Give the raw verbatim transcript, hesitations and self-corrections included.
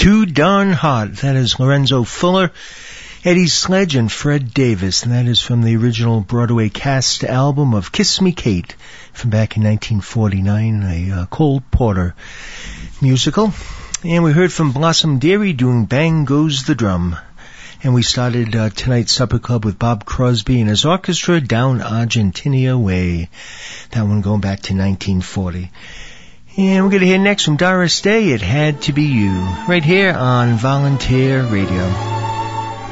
Too Darn Hot. That is Lorenzo Fuller, Eddie Sledge, and Fred Davis. And that is from the original Broadway cast album of Kiss Me Kate from back in nineteen forty-nine, a uh, Cole Porter musical. And we heard from Blossom Dearie doing Bang Goes the Drum. And we started uh, tonight's Supper Club with Bob Crosby and his orchestra, Down Argentina Way. That one going back to nineteen forty. And we're going to hear next from Doris Day, It Had to Be You, right here on Volunteer Radio.